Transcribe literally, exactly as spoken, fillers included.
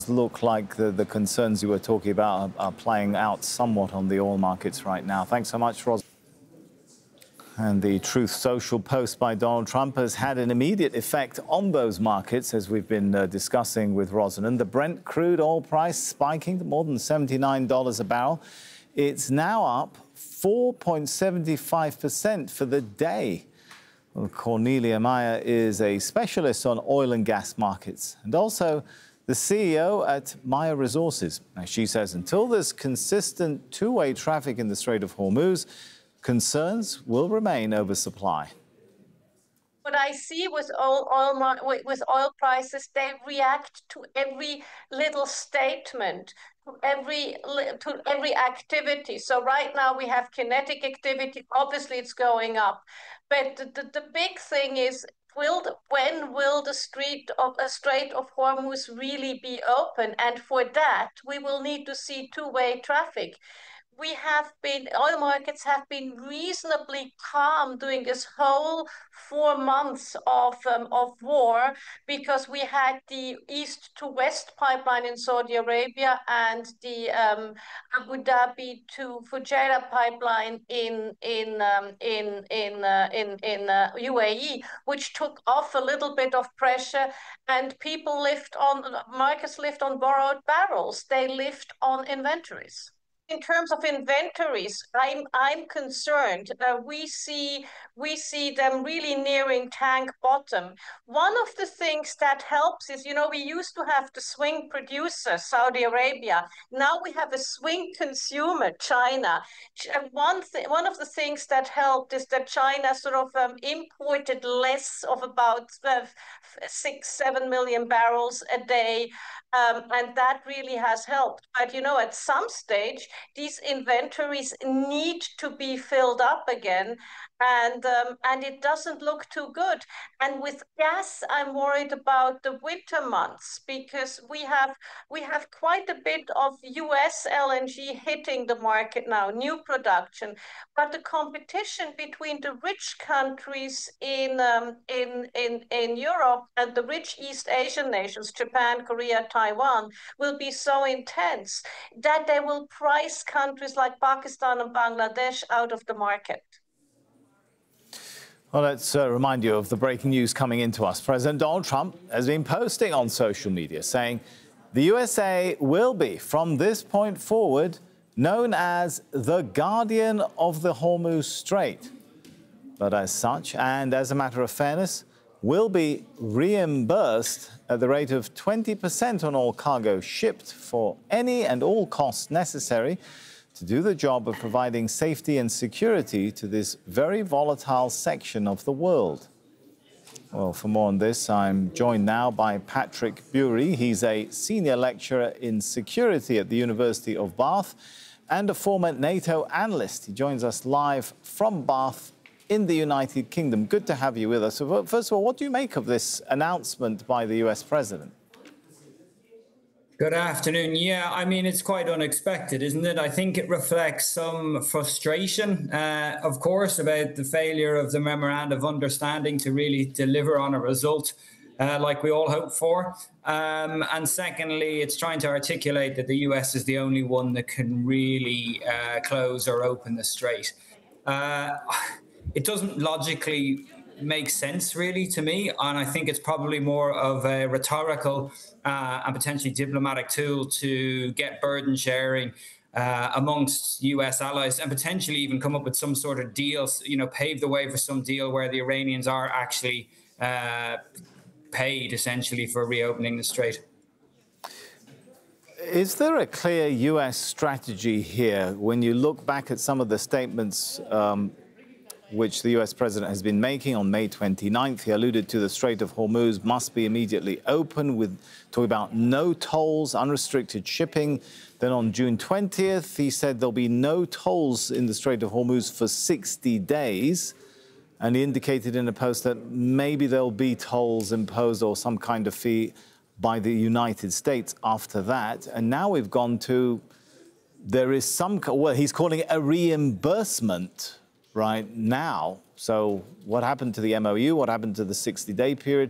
Look like the, the concerns you were talking about are, are playing out somewhat on the oil markets right now. Thanks so much, Ros. And the Truth Social post by Donald Trump has had an immediate effect on those markets, as we've been uh, discussing with Rosalind. The Brent crude oil price spiking to more than seventy-nine dollars a barrel. It's now up four point seven five percent for the day. Well, Cornelia Meyer is a specialist on oil and gas markets and also the C E O at Meyer Resources. Now, she says until there's consistent two-way traffic in the Strait of Hormuz, concerns will remain over supply. What I see with oil, oil with oil prices, they react to every little statement, to every to every activity. So right now we have kinetic activity. Obviously, it's going up, but the, the, the big thing is, will the, when will the Strait of uh, Strait of Hormuz really be open? And for that, we will need to see two-way traffic. We have been, oil markets have been reasonably calm during this whole four months of, um, of war, because we had the east to west pipeline in Saudi Arabia and the um, Abu Dhabi to Fujairah pipeline in in um, in in uh, in, in uh, U A E, which took off a little bit of pressure, and people lived on, markets lived on borrowed barrels. They lived on inventories. In terms of inventories, I'm I'm concerned. Uh, we see we see them really nearing tank bottom. One of the things that helps is, you know, we used to have the swing producer, Saudi Arabia. Now we have a swing consumer, China. One th one of the things that helped is that China sort of um, imported less of about uh, six, seven million barrels a day, um, and that really has helped. But you know, at some stage, these inventories need to be filled up again, and um, and it doesn't look too good. And with gas, I'm worried about the winter months, because we have we have quite a bit of U S L N G hitting the market now, new production. But the competition between the rich countries in um, in in in Europe and the rich East Asian nations, Japan, Korea, Taiwan, will be so intense that they will price countries like Pakistan and Bangladesh out of the market. Well, let's uh, remind you of the breaking news coming into us. President Donald Trump has been posting on social media saying the U S A will be, from this point forward, known as the guardian of the Hormuz Strait. But as such, and as a matter of fairness, will be reimbursed at the rate of twenty percent on all cargo shipped for any and all costs necessary to do the job of providing safety and security to this very volatile section of the world. Well, for more on this, I'm joined now by Patrick Bury. He's a senior lecturer in security at the University of Bath and a former NATO analyst. He joins us live from Bath in the United Kingdom. Good to have you with us. So first of all, what do you make of this announcement by the U S president? Good afternoon. Yeah, I mean, it's quite unexpected, isn't it? I think it reflects some frustration, uh, of course, about the failure of the Memorandum of Understanding to really deliver on a result uh, like we all hope for. Um, and secondly, it's trying to articulate that the U S is the only one that can really uh, close or open the strait. Uh, it doesn't logically make sense, really, to me. And I think it's probably more of a rhetorical uh, and potentially diplomatic tool to get burden sharing uh, amongst U S allies, and potentially even come up with some sort of deals, you know, pave the way for some deal where the Iranians are actually uh, paid, essentially, for reopening the strait. Is there a clear U S strategy here when you look back at some of the statements um, which the U S president has been making? On May twenty-ninth, he alluded to the Strait of Hormuz must be immediately open, with talking about no tolls, unrestricted shipping. Then on June twentieth, he said there'll be no tolls in the Strait of Hormuz for sixty days. And he indicated in a post that maybe there'll be tolls imposed or some kind of fee by the United States after that. And now we've gone to, there is some, well, he's calling it a reimbursement right now. So what happened to the M O U? What happened to the sixty-day period?